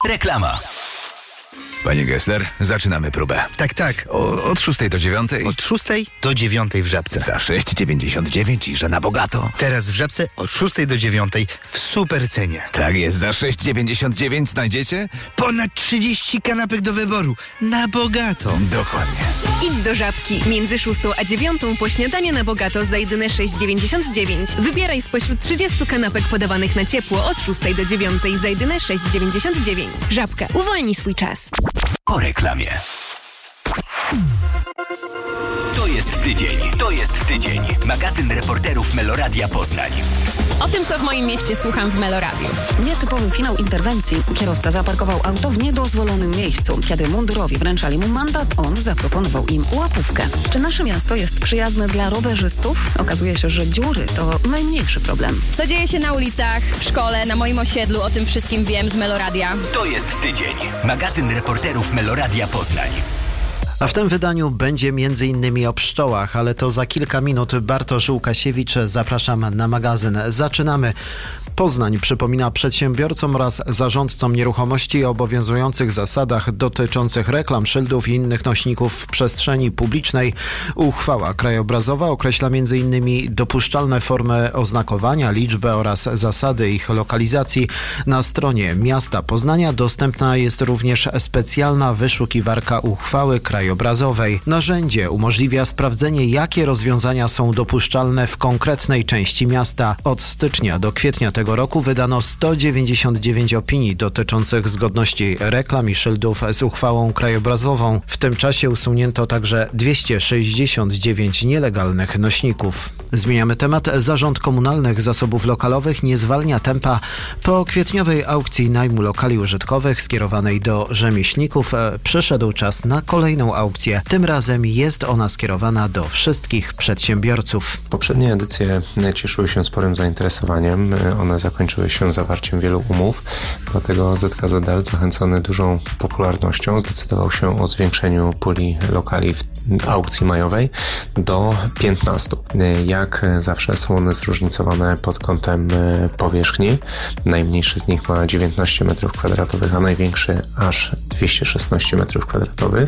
Reklama. Panie Gessler, zaczynamy próbę. Tak. Od 6 do 9. Od 6 do 9 w Żabce. Za 6,99 i że na bogato. Teraz w Żabce od 6 do 9 w super cenie. Tak jest, za 6,99 znajdziecie? Ponad 30 kanapek do wyboru. Na bogato. Dokładnie. Idź do Żabki. Między 6 a 9 po śniadanie na bogato za jedyne 6,99. Wybieraj spośród 30 kanapek podawanych na ciepło od 6 do 9 za jedyne 6,99. Żabka. Uwolnij swój czas. Po reklamie. To jest tydzień. Magazyn reporterów Meloradia Poznań. O tym, co w moim mieście słucham w Meloradiu. Nietypowy finał interwencji. Kierowca zaparkował auto w niedozwolonym miejscu. Kiedy mundurowi wręczali mu mandat, on zaproponował im łapówkę. Czy nasze miasto jest przyjazne dla rowerzystów? Okazuje się, że dziury to najmniejszy problem. Co dzieje się na ulicach, w szkole, na moim osiedlu, o tym wszystkim wiem z Meloradia. To jest tydzień. Magazyn reporterów Meloradia Poznań. A w tym wydaniu będzie m.in. o pszczołach, ale to za kilka minut. Bartosz Łukasiewicz, zapraszam na magazyn. Zaczynamy. Poznań przypomina przedsiębiorcom oraz zarządcom nieruchomości o obowiązujących zasadach dotyczących reklam, szyldów i innych nośników w przestrzeni publicznej. Uchwała krajobrazowa określa m.in. dopuszczalne formy oznakowania, liczbę oraz zasady ich lokalizacji. Na stronie miasta Poznania dostępna jest również specjalna wyszukiwarka uchwały krajobrazowej. Narzędzie umożliwia sprawdzenie, jakie rozwiązania są dopuszczalne w konkretnej części miasta. Od stycznia do kwietnia tego roku wydano 199 opinii dotyczących zgodności reklam i szyldów z uchwałą krajobrazową. W tym czasie usunięto także 269 nielegalnych nośników. Zmieniamy temat. Zarząd Komunalnych Zasobów Lokalowych nie zwalnia tempa. Po kwietniowej aukcji najmu lokali użytkowych skierowanej do rzemieślników przyszedł czas na kolejną aukcję. Tym razem jest ona skierowana do wszystkich przedsiębiorców. Poprzednie edycje cieszyły się sporym zainteresowaniem. One zakończyły się zawarciem wielu umów, dlatego ZKZL, zachęcony dużą popularnością, zdecydował się o zwiększeniu puli lokali w aukcji majowej do 15. Jak zawsze są one zróżnicowane pod kątem powierzchni. Najmniejszy z nich ma 19 m2, a największy aż 216 m2.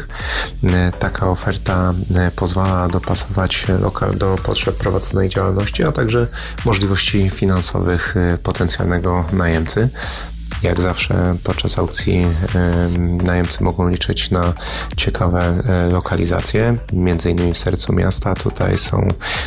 Taka oferta pozwala dopasować lokal do potrzeb prowadzonej działalności, a także możliwości finansowych potencjalnego najemcy. Jak zawsze podczas aukcji najemcy mogą liczyć na ciekawe lokalizacje, między innymi w sercu miasta. Tutaj są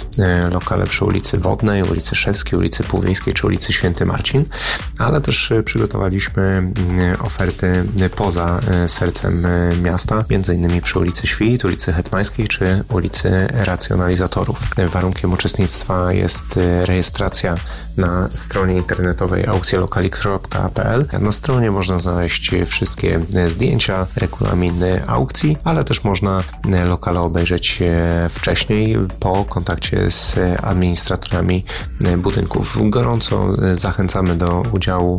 lokale przy ulicy Wodnej, ulicy Szewskiej, ulicy Półwiejskiej czy ulicy Święty Marcin, ale też przygotowaliśmy oferty poza sercem miasta, między innymi przy ulicy Świt, ulicy Hetmańskiej czy ulicy Racjonalizatorów. Warunkiem uczestnictwa jest rejestracja na stronie internetowej aukcjelokali.pl. Na stronie można znaleźć wszystkie zdjęcia, regulaminy aukcji, ale też można lokale obejrzeć wcześniej po kontakcie z administratorami budynków. Gorąco zachęcamy do udziału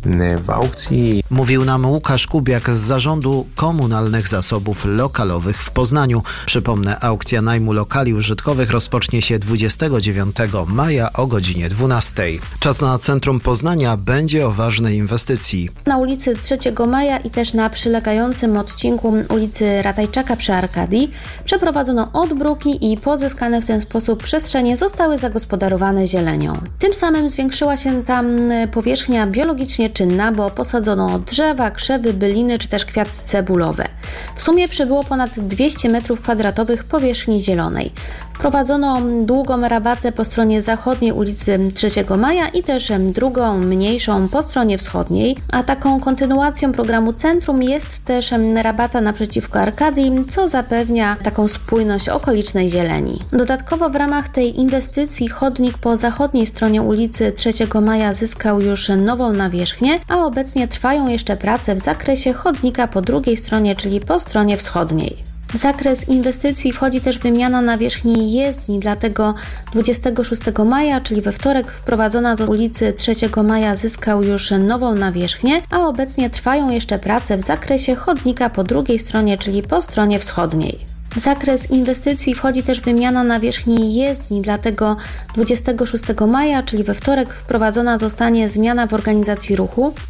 w aukcji. Mówił nam Łukasz Kubiak z Zarządu Komunalnych Zasobów Lokalowych w Poznaniu. Przypomnę, aukcja najmu lokali użytkowych rozpocznie się 29 maja o godzinie 12. Czas na centrum Poznania będzie o ważnej inwestycji. Na ulicy 3 Maja i też na przylegającym odcinku ulicy Ratajczaka przy Arkadii przeprowadzono odbruki i pozyskane w ten sposób przestrzenie zostały zagospodarowane zielenią. Tym samym zwiększyła się tam powierzchnia biologicznie czynna, bo posadzono drzewa, krzewy, byliny czy też kwiaty cebulowe. W sumie przybyło ponad 200 m2 powierzchni zielonej. Prowadzono długą rabatę po stronie zachodniej ulicy 3 Maja i też drugą, mniejszą po stronie wschodniej, a taką kontynuacją programu Centrum jest też rabata naprzeciwko Arkadii, co zapewnia taką spójność okolicznej zieleni. Dodatkowo w ramach tej inwestycji chodnik po zachodniej stronie ulicy 3 Maja zyskał już nową nawierzchnię, a obecnie trwają jeszcze prace w zakresie chodnika po drugiej stronie, czyli po stronie wschodniej. W zakres inwestycji wchodzi też wymiana nawierzchni jezdni, dlatego 26 maja, czyli we wtorek, wprowadzona do ulicy 3 Maja zyskał już nową nawierzchnię, a obecnie trwają jeszcze prace w zakresie chodnika po drugiej stronie, czyli po stronie wschodniej. W zakres inwestycji wchodzi też wymiana nawierzchni jezdni, dlatego 26 maja, czyli we wtorek, wprowadzona zostanie zmiana w organizacji ruchu.